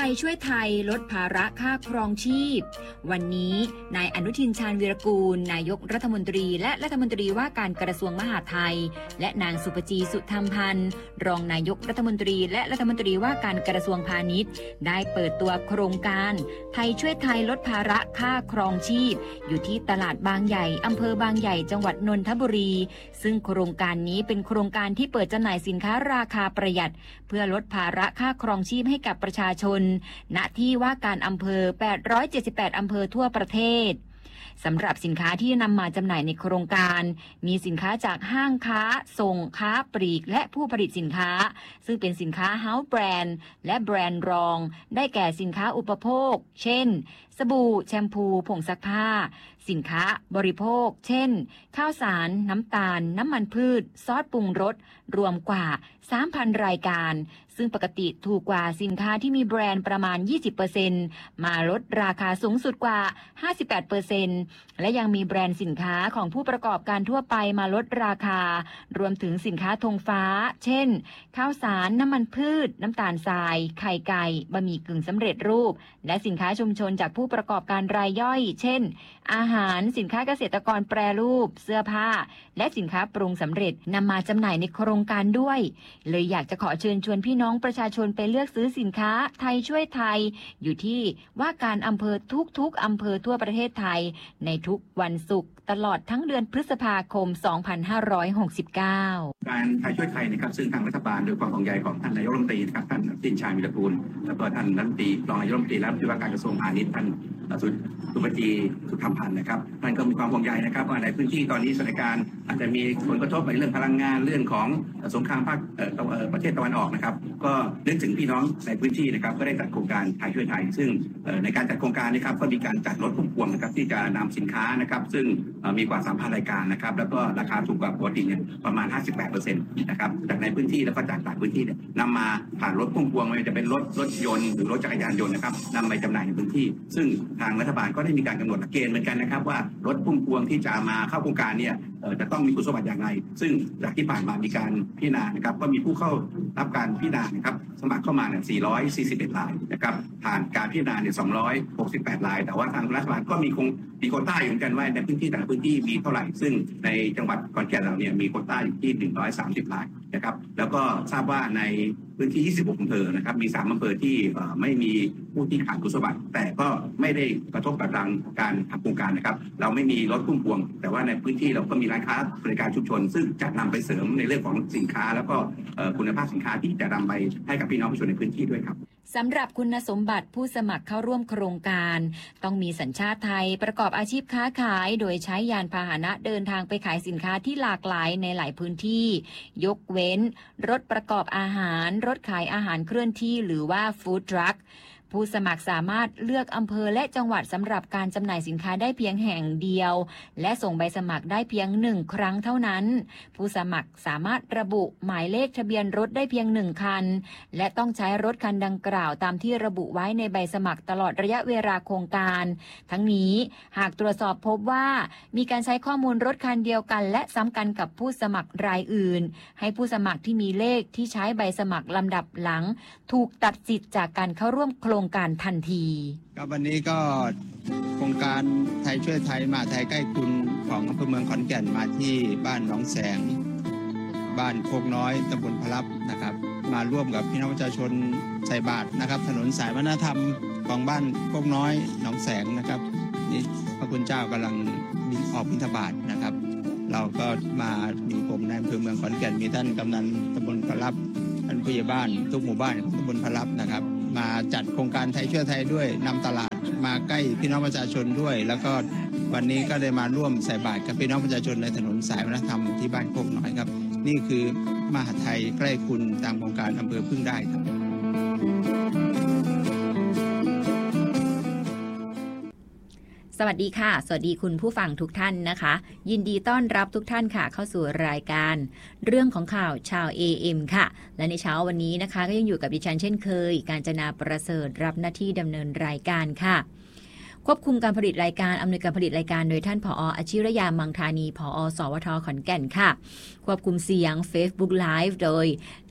ยช่วยไทยลดภาระค่าครองชีพวันนี้นายอนุทินชาญวีรกูลนายกรัฐมนตรีและรัฐมนตรีว่าการกระทรวงมหาดไทยและนางสุปจีสุธรรมพันธ์รองนายกรัฐมนตรีและรัฐมนตรีว่าการกระทรวงพาณิชย์ได้เปิดตัวโครงการไทยช่วยไทยลดภาระค่าครองชีพอยู่ที่ตลาดบางใหญ่อำเภอบางใหญ่จังหวัดนนทบุรีซึ่งโครงการนี้เป็นโครงการที่เปิดจำหน่ายสินค้าราคาประหยัดเพื่อลดภาระค่าครองชีพให้กับประชาชนณที่ว่าการอำเภอ878อำเภอทั่วประเทศสำหรับสินค้าที่นำมาจำหน่ายในโครงการมีสินค้าจากห้างค้าส่งค้าปลีกและผู้ผลิตสินค้าซึ่งเป็นสินค้าเฮ้าส์แบรนด์และแบรนด์รองได้แก่สินค้าอุปโภคเช่นสบู่แชมพูผงซักผ้าสินค้าบริโภคเช่นข้าวสารน้ำตาลน้ำมันพืชซอสปรุงรสรวมกว่า 3,000 รายการซึ่งปกติถูกกว่าสินค้าที่มีแบรนด์ประมาณ 20% มาลดราคาสูงสุดกว่า 58% และยังมีแบรนด์สินค้าของผู้ประกอบการทั่วไปมาลดราคารวมถึงสินค้าธงฟ้าเช่นข้าวสารน้ำมันพืชน้ำตาลทรายไข่ไก่บะหมี่กึ่งสำเร็จรูปและสินค้าชุมชนจากผู้ประกอบการรายย่อยเช่นอาหารสินค้าเกษตรกรแปรรูปเสื้อผ้าและสินค้าปรุงสำเร็จนำมาจำหน่ายในโครงการด้วยเลยอยากจะขอเชิญชวนพี่น้องประชาชนไปเลือกซื้อสินค้าไทยช่วยไทยอยู่ที่ว่าการอำเภอทุกอำเภอทั่วประเทศไทยในทุกวันศุกร์ตลอดทั้งเดือนพฤษภาคม 2569 การไทยช่วยไทยนะครับซึ่งทางรัฐบาลโดยความห่วงใยของท่านนายกรัฐมนตรีนะครับท่านอนุทินชาญวีรกูลแล้วก็ท่านรัฐมนตรีรองนายกรัฐมนตรีและรัฐมนตรีว่าการกระทรวงพาณิชย์ท่านสุปจีสุธรรมพันธ์นะครับท่านก็มีความห่วงใยนะครับว่าในพื้นที่ตอนนี้สถานการณ์อาจจะมีผลกระทบในเรื่องพลังงานเรื่องของสงครามภาคประเทศตะวันออกนะครับก็นึกถึงพี่น้องในพื้นที่นะครับก็ได้จัดโครงการไทยช่วยไทยซึ่งในการจัดโครงการนี้ครับก็มีการจัดรถพุ่มพวงนะครับที่จะนำสินค้านะครับซึ่งมีกว่า 3,000 รายการนะครับแล้วก็ราคาถูกกว่าปกติเนี่ยประมาณ 58% นะครับจากในพื้นที่แล้วก็จากต่างพื้นที่เนี่ยนำมาผ่านรถพุ่มพวงไม่ว่าจะเป็นรถยนต์หรือรถจักรยานยนต์นะครับนำไปจำหน่ายในพื้นที่ซึ่งทางรัฐบาลก็ได้มีการกำหนดหลักเกณฑ์เหมือนกันนะครับว่ารถพุ่มพวงที่จะมาเข้าโครงการเนี่ยจะต้องมีคุณสมบัติอย่างไรซึ่งจากที่ผ่านมามีการพิจารณานะครับก็มีผู้เข้ารับการพิจารณานะครับสมัครเข้ามาเนี่ย441 รายนะครับผ่านการพิจารณาเนี่ย268 รายแต่ว่าทางรัฐบาลก็มีโควต้าอยู่เหมือนกันว่าในพื้นที่แต่ละพื้นที่มีเท่าไหร่ซึ่งในจังหวัดขอนแก่นเราเนี่ยมีโควต้าอยู่ที่130 รายนะครับแล้วก็ทราบว่าในพื้นที่26อำเภอนะครับมี3อำเภอที่ไม่มีผู้ที่ขาดคุณสมบัติแต่ก็ไม่ได้กระทบกับการทำโครงการนะครับเราไม่มีรถพุ่มพวงแต่ว่าในพื้นที่เราก็มีร้านค้าบริการชุมชนซึ่งจะนำไปเสริมในเรื่องของสินค้าแล้วก็คุณภาพสินค้าที่จะนำไปให้กับพี่น้องประชาชนในพื้นที่ด้วยครับสำหรับคุณสมบัติผู้สมัครเข้าร่วมโครงการต้องมีสัญชาติไทยประกอบอาชีพค้าขายโดยใช้ยานพาหนะเดินทางไปขายสินค้าที่หลากหลายในหลายพื้นที่ยกเว้นรถประกอบอาหารรถขายอาหารเคลื่อนที่หรือว่าฟู้ดทรัคผู้สมัครสามารถเลือกอำเภอและจังหวัดสำหรับการจำหน่ายสินค้าได้เพียงแห่งเดียวและส่งใบสมัครได้เพียง1ครั้งเท่านั้นผู้สมัครสามารถระบุหมายเลขทะเบียนรถได้เพียง1คันและต้องใช้รถคันดังกล่าวตามที่ระบุไว้ในใบสมัครตลอดระยะเวลาโครงการทั้งนี้หากตรวจสอบพบว่ามีการใช้ข้อมูลรถคันเดียวกันและซ้ำกันกับผู้สมัครรายอื่นให้ผู้สมัครที่มีเลขที่ใช้ใบสมัครลำดับหลังถูกตัดสิทธิ์จากการเข้าร่วมโครงการทันทีครับวันนี้ก็โครงการไทยช่วยไทยมาไทยใกล้คุณของอำเภอเมืองขอนแก่นมาที่บ้านหนองแสงบ้านโคกน้อยตำบลพลับนะครับมาร่วมกับพี่น้องประชาชนใส่บาตรนะครับถนนสายวัฒนธรรมของบ้านโคกน้อยหนองแสงนะครับนี่พระคุณเจ้ากำลังออกบิณฑบาตนะครับเราก็มาอยู่ผมในอำเภอเมืองขอนแก่นมีท่านกำนันตำบลพลับท่านผู้ใหญ่บ้านทุกหมู่บ้านของตำบลพลับนะครับมาจัดโครงการไทยช่วยไทยด้วยนำตลาดมาใกล้พี่น้องประชาชนด้วยแล้วก็วันนี้ก็ได้มาร่วมใส่บาตรกับพี่น้องประชาชนในถนนสายวัฒนธรรมที่บ้านโคกน้อยครับนี่คือมหาไทยใกล้คุณตามโครงการอำเภอพึ่งได้ครับสวัสดีค่ะสวัสดีคุณผู้ฟังทุกท่านนะคะยินดีต้อนรับทุกท่านค่ะเข้าสู่รายการเรื่องของข่าวชาว AM ค่ะและในเช้าวันนี้นะคะก็ยังอยู่กับดิฉันเช่นเคยกาญจนาประเสริฐรับหน้าที่ดำเนินรายการค่ะควบคุมการผลิตรายการอำนวยการผลิตรายการโดยท่านผอ.อาชิรยามังธานีผอ.สวท.ขอนแก่นค่ะควบคุมเสียง Facebook Live โดย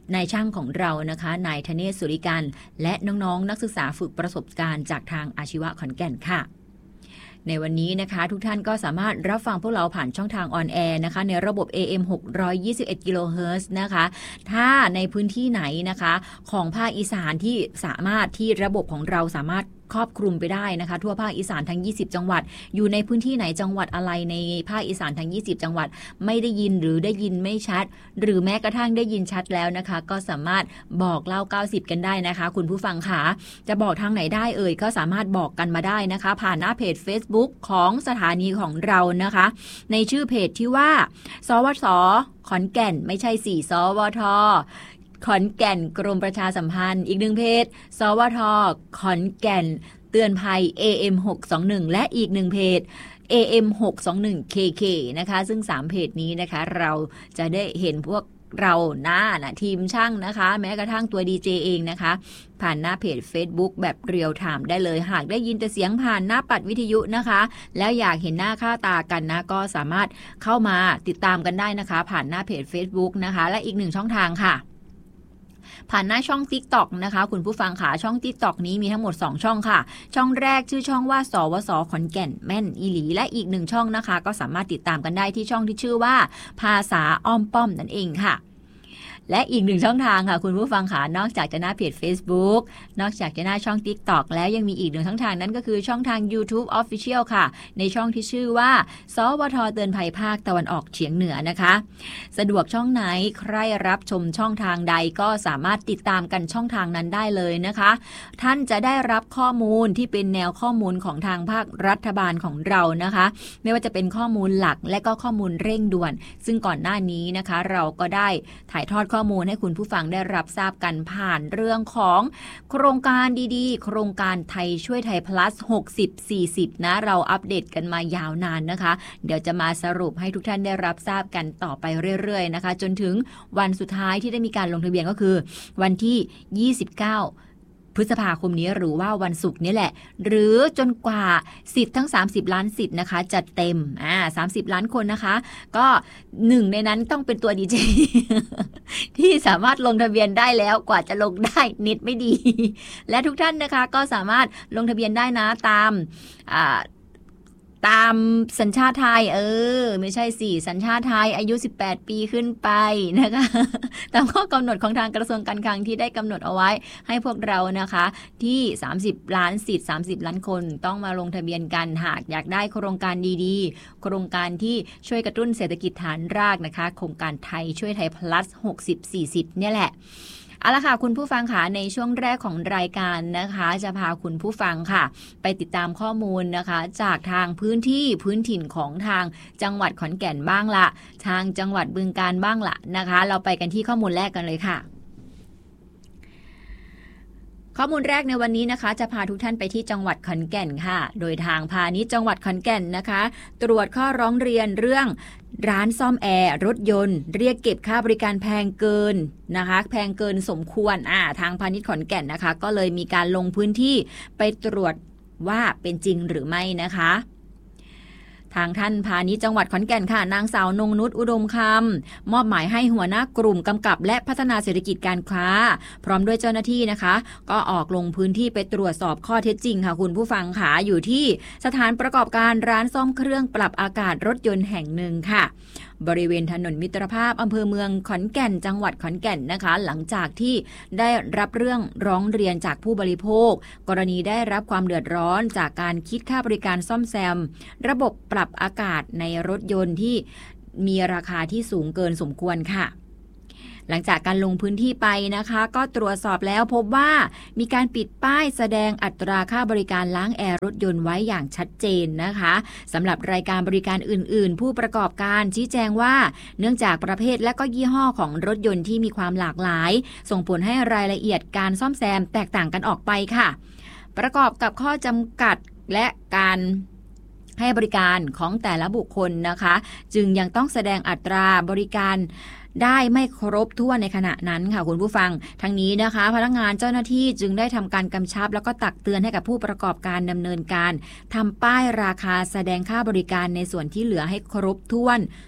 นายช่างของเรานะคะนายธเนศสุริกันและน้องๆนักศึกษาฝึกประสบการณ์จากทางอาชีวะขอนแก่นค่ะในวันนี้นะคะทุกท่านก็สามารถรับฟังพวกเราผ่านช่องทางออนแอร์นะคะในระบบ AM 621 กิโลเฮิรตซ์นะคะถ้าในพื้นที่ไหนนะคะของภาคอีสานที่สามารถที่ระบบของเราสามารถครอบคลุมไปได้นะคะทั่วภาคอีสานทั้ง20จังหวัดอยู่ในพื้นที่ไหนจังหวัดอะไรในภาคอีสานทั้ง20จังหวัดไม่ได้ยินหรือได้ยินไม่ชัดหรือแม้กระทั่งได้ยินชัดแล้วนะคะก็สามารถบอกเล่า90กันได้นะคะคุณผู้ฟังค่ะจะบอกทางไหนได้ก็สามารถบอกกันมาได้นะคะผ่านหน้าเพจ Facebook ของสถานีของเรานะคะในชื่อเพจที่ว่าสวสขอนแก่นไม่ใช่4สวทขอนแก่นกรมประชาสัมพันธ์อีกหนึ่งเพจสวทขอนแก่นเตือนภัย AM 621และอีกหนึ่งเพจ AM 621 KK นะคะซึ่ง3เพจนี้นะคะเราจะได้เห็นพวกเราทีมช่างนะคะแม้กระทั่งตัวดีเจเองนะคะผ่านหน้าเพจ Facebook แบบเรียลไทม์ได้เลยหากได้ยินแต่เสียงผ่านหน้าปัดวิทยุนะคะแล้วอยากเห็นหน้าค่าตากันนะก็สามารถเข้ามาติดตามกันได้นะคะผ่านหน้าเพจ Facebook นะคะและอีกหนึ่งช่องทางค่ะผ่านหน้าช่อง TikTok นะคะคุณผู้ฟังค่ะช่อง TikTok นี้มีทั้งหมด2ช่องค่ะช่องแรกชื่อช่องว่าสวสขอนแก่นแม่นอีหลีและอีก1ช่องนะคะก็สามารถติดตามกันได้ที่ช่องที่ชื่อว่าภาษาอ้อมป้อมนั่นเองค่ะและอีกหนึ่งช่องทางค่ะคุณผู้ฟังค่ะนอกจากจะหน้าเพจ Facebook นอกจากจะหน้าช่อง TikTok แล้วยังมีอีกหนึ่งช่องทางนั้นก็คือช่องทาง YouTube Official ค่ะในช่องที่ชื่อว่าสวทเตือนภัยภาคตะวันออกเฉียงเหนือนะคะสะดวกช่องไหนใครรับชมช่องทางใดก็สามารถติดตามกันช่องทางนั้นได้เลยนะคะท่านจะได้รับข้อมูลที่เป็นแนวข้อมูลของทางภาครัฐบาลของเรานะคะไม่ว่าจะเป็นข้อมูลหลักและก็ข้อมูลเร่งด่วนซึ่งก่อนหน้านี้นะคะเราก็ได้ถ่ายทอดข้อมูลให้คุณผู้ฟังได้รับทราบกันผ่านเรื่องของโครงการดีๆโครงการไทยช่วยไทย plus 60-40นะเราอัปเดตกันมายาวนานนะคะเดี๋ยวจะมาสรุปให้ทุกท่านได้รับทราบกันต่อไปเรื่อยๆนะคะจนถึงวันสุดท้ายที่ได้มีการลงทะเบียนก็คือวันที่29พฤษภาคมนี้หรือว่าวันศุกร์นี้แหละหรือจนกว่าสิทธิ์ทั้ง30ล้านสิทธิ์นะคะจะเต็ม30ล้านคนนะคะก็หนึ่งในนั้นต้องเป็นตัวดีเจ ที่สามารถลงทะเบียนได้แล้วกว่าจะลงได้เน็ตไม่ดี และทุกท่านนะคะก็สามารถลงทะเบียนได้นะตามสัญชาติไทยไม่ใช่สิสัญชาติไทยอายุ18ปีขึ้นไปนะคะตามข้อกำหนดของทางกระทรวงการคลังที่ได้กำหนดเอาไว้ให้พวกเรานะคะที่30ล้านสิทธิ์30ล้านคนต้องมาลงทะเบียนกันหากอยากได้โครงการดีๆโครงการที่ช่วยกระตุ้นเศรษฐกิจฐานรากนะคะโครงการไทยช่วยไทย plus 60-40เนี่ยแหละเอาละค่ะคุณผู้ฟังค่ะในช่วงแรกของรายการนะคะจะพาคุณผู้ฟังค่ะไปติดตามข้อมูลนะคะจากทางพื้นถิ่นของทางจังหวัดขอนแก่นบ้างละทางจังหวัดบึงกาฬบ้างละนะคะเราไปกันที่ข้อมูลแรกกันเลยค่ะข้อมูลแรกในวันนี้นะคะจะพาทุกท่านไปที่จังหวัดขอนแก่นค่ะโดยทางพาณิชย์จังหวัดขอนแก่นนะคะตรวจข้อร้องเรียนเรื่องร้านซ่อมแอร์รถยนต์เรียกเก็บค่าบริการแพงเกินนะคะแพงเกินสมควรทางพาณิชย์ขอนแก่นนะคะก็เลยมีการลงพื้นที่ไปตรวจว่าเป็นจริงหรือไม่นะคะทางท่านพาณิชย์จังหวัดขอนแก่นค่ะนางสาวนงนุชอุดมคำมอบหมายให้หัวหน้ากลุ่มกำกับและพัฒนาเศรษฐกิจการค้าพร้อมด้วยเจ้าหน้าที่นะคะก็ออกลงพื้นที่ไปตรวจสอบข้อเท็จจริงค่ะคุณผู้ฟังค่ะอยู่ที่สถานประกอบการร้านซ่อมเครื่องปรับอากาศรถยนต์แห่งหนึ่งค่ะบริเวณถนนมิตรภาพอำเภอเมืองขอนแก่นจังหวัดขอนแก่นนะคะหลังจากที่ได้รับเรื่องร้องเรียนจากผู้บริโภคกรณีได้รับความเดือดร้อนจากการคิดค่าบริการซ่อมแซมระบบปรับอากาศในรถยนต์ที่มีราคาที่สูงเกินสมควรค่ะหลังจากการลงพื้นที่ไปนะคะก็ตรวจสอบแล้วพบว่ามีการปิดป้ายแสดงอัตราค่าบริการล้างแอร์รถยนต์ไว้อย่างชัดเจนนะคะสำหรับรายการบริการอื่นๆผู้ประกอบการชี้แจงว่าเนื่องจากประเภทและก็ยี่ห้อของรถยนต์ที่มีความหลากหลายส่งผลให้รายละเอียดการซ่อมแซมแตกต่างกันออกไปค่ะประกอบกับข้อจำกัดและการให้บริการของแต่ละบุคคลนะคะจึงยังต้องแสดงอัตราบริการได้ไม่ครบถ้วนในขณะนั้นค่ะคุณผู้ฟังทั้งนี้นะคะพนักงานเจ้าหน้าที่จึงได้ทำการกำชับแล้วก็ตักเตือนให้กับผู้ประกอบการดำเนินการทำป้ายราคาแสดงค่าบริการในส่วนที่เหลือให้ครบถ้วน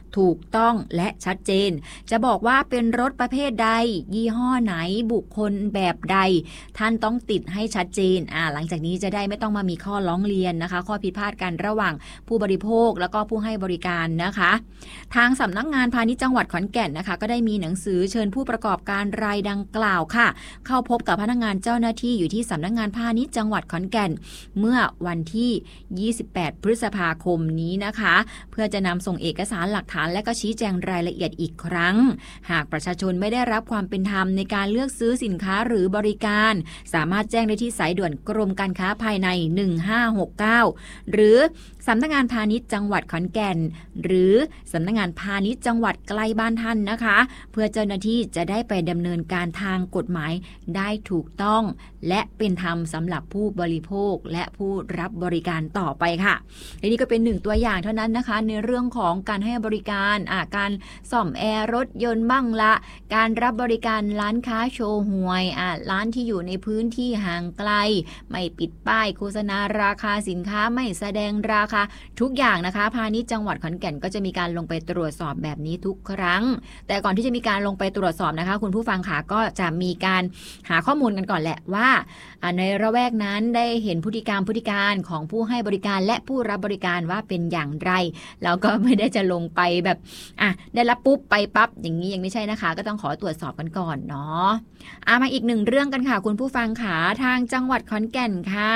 ถูกต้องและชัดเจนจะบอกว่าเป็นรถประเภทใดยี่ห้อไหนบุคคลแบบใดท่านต้องติดให้ชัดเจนหลังจากนี้จะได้ไม่ต้องมามีข้อร้องเรียนนะคะข้อผิดพลาดกันระหว่างผู้บริโภคแล้วก็ผู้ให้บริการนะคะทางสำนักงานพาณิชย์จังหวัดขอนแก่นนะคะก็ได้มีหนังสือเชิญผู้ประกอบการรายดังกล่าวค่ะเข้าพบกับพนักงานเจ้าหน้าที่อยู่ที่สำนักงานพาณิชย์จังหวัดขอนแก่นเมื่อวันที่28พฤษภาคมนี้นะคะเพื่อจะนำส่งเอกสารหลักฐานและก็ชี้แจงรายละเอียดอีกครั้งหากประชาชนไม่ได้รับความเป็นธรรมในการเลือกซื้อสินค้าหรือบริการสามารถแจ้งได้ที่สายด่วนกรมการค้าภายใน1569หรือสำนักงานพาณิชย์จังหวัดขอนแก่นหรือสำนักงานพาณิชย์จังหวัดใกล้บ้านท่านนะคะเพื่อเจ้าหน้าที่จะได้ไปดำเนินการทางกฎหมายได้ถูกต้องและเป็นธรรมสำหรับผู้บริโภคและผู้รับบริการต่อไปค่ะและนี่ก็เป็นหนึ่งตัวอย่างเท่านั้นนะคะในเรื่องของการให้บริการการซ่อมแอร์รถยนต์บ้างละการรับบริการร้านค้าโชว์หวยร้านที่อยู่ในพื้นที่ห่างไกลไม่ปิดป้ายโฆษณาราคาสินค้าไม่แสดงราคาทุกอย่างนะคะพาณิชย์จังหวัดขอนแก่นก็จะมีการลงไปตรวจสอบแบบนี้ทุกครั้งแต่ก่อนที่จะมีการลงไปตรวจสอบนะคะคุณผู้ฟังค่ะก็จะมีการหาข้อมูลกันก่อนแหละว่าในระแวกนั้นได้เห็นพฤติการของผู้ให้บริการและผู้รับบริการว่าเป็นอย่างไรแล้วก็ไม่ได้จะลงไปแบบได้รับปุ๊บไปปั๊บอย่างนี้ยังไม่ใช่นะคะก็ต้องขอตรวจสอบกันก่อนเนาะมาอีกหนึ่งเรื่องกันค่ะคุณผู้ฟังค่ะทางจังหวัดขอนแก่นค่ะ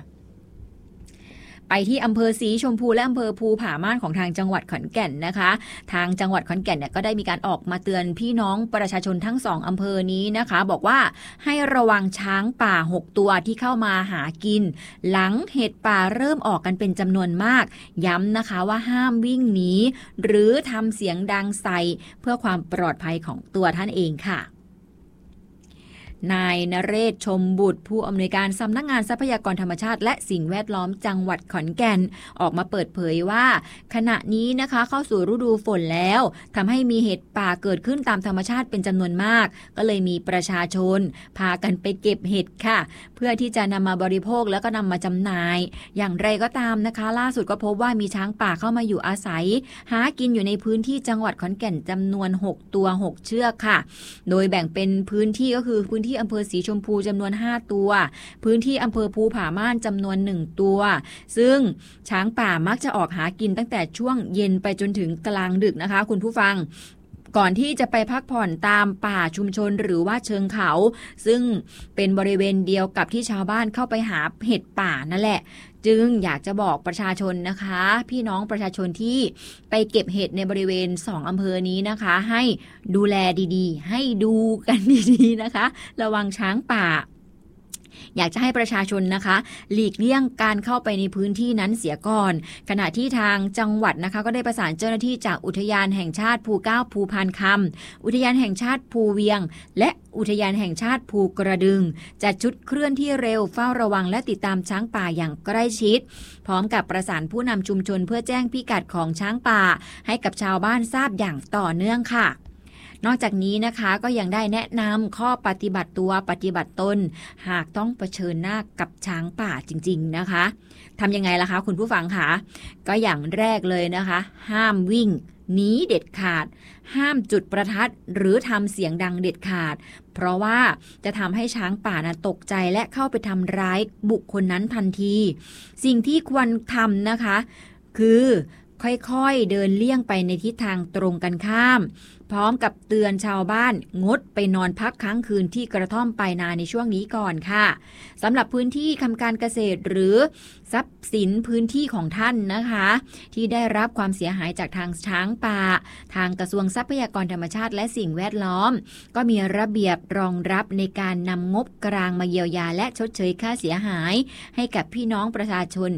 ไปที่อำเภอศรีชมพูและอำเภอภูผาม่านของทางจังหวัดขอนแก่นนะคะทางจังหวัดขอนแก่นเนี่ยก็ได้มีการออกมาเตือนพี่น้องประชาชนทั้ง2อำเภอนี้นะคะบอกว่าให้ระวังช้างป่า6ตัวที่เข้ามาหากินหลังเห็ดป่าเริ่มออกกันเป็นจำนวนมากย้ำนะคะว่าห้ามวิ่งหนีหรือทำเสียงดังใส่เพื่อความปลอดภัยของตัวท่านเองค่ะนายนเรศชมบุตรผู้อำนวยการสำนักงานทรัพยากรธรรมชาติและสิ่งแวดล้อมจังหวัดขอนแก่นออกมาเปิดเผยว่าขณะนี้นะคะเข้าสู่ฤดูฝนแล้วทำให้มีเห็ดป่าเกิดขึ้นตามธรรมชาติเป็นจำนวนมากก็เลยมีประชาชนพากันไปเก็บเห็ดค่ะเพื่อที่จะนำมาบริโภคแล้วก็นำมาจำหน่ายอย่างไรก็ตามนะคะล่าสุดก็พบว่ามีช้างป่าเข้ามาอยู่อาศัยหากินอยู่ในพื้นที่จังหวัดขอนแก่นจำนวน6ตัว6เชือกค่ะโดยแบ่งเป็นพื้นที่ก็คือพื้นที่อำเภอศรีชมพูจำนวน5ตัวพื้นที่อำเภอภูผาม่านจำนวน1ตัวซึ่งช้างป่ามักจะออกหากินตั้งแต่ช่วงเย็นไปจนถึงกลางดึกนะคะคุณผู้ฟังก่อนที่จะไปพักผ่อนตามป่าชุมชนหรือว่าเชิงเขาซึ่งเป็นบริเวณเดียวกับที่ชาวบ้านเข้าไปหาเห็ดป่านั่นแหละจึงอยากจะบอกประชาชนนะคะพี่น้องประชาชนที่ไปเก็บเห็ดในบริเวณ2อำเภอนี้นะคะให้ดูแลดีๆให้ดูกันดีๆนะคะระวังช้างป่าอยากจะให้ประชาชนนะคะหลีกเลี่ยงการเข้าไปในพื้นที่นั้นเสียก่อนขณะที่ทางจังหวัดนะคะก็ได้ประสานเจ้าหน้าที่จากอุทยานแห่งชาติภูเก้าภูพานคำอุทยานแห่งชาติภูเวียงและอุทยานแห่งชาติภูกระดึงจัดชุดเคลื่อนที่เร็วเฝ้าระวังและติดตามช้างป่าอย่างใกล้ชิดพร้อมกับประสานผู้นำชุมชนเพื่อแจ้งพิกัดของช้างป่าให้กับชาวบ้านทราบอย่างต่อเนื่องค่ะนอกจากนี้นะคะก็ยังได้แนะนำข้อปฏิบัติตัวปฏิบัติตนหากต้องเผชิญหน้ากับช้างป่าจริงๆนะคะทำยังไงล่ะคะคุณผู้ฟังคะก็อย่างแรกเลยนะคะห้ามวิ่งหนีเด็ดขาดห้ามจุดประทัดหรือทำเสียงดังเด็ดขาดเพราะว่าจะทำให้ช้างป่านั้นตกใจและเข้าไปทำร้ายบุคคลนั้นทันทีสิ่งที่ควรทำนะคะคือค่อยๆเดินเลี่ยงไปในทิศทางตรงกันข้ามพร้อมกับเตือนชาวบ้านงดไปนอนพักค้างคืนที่กระท่อมปลายนาในช่วงนี้ก่อนค่ะสำหรับพื้นที่ทำการเกษตรหรือทรัพย์สินพื้นที่ของท่านนะคะที่ได้รับความเสียหายจากทางช้างป่าทางกระทรวงทรัพยากรธรรมชาติและสิ่งแวดล้อมก็มีระเบียบรองรับในการนำงบกลางมาเยียวยาและชดเชยค่าเสียหายให้กับพี่น้องประชาชน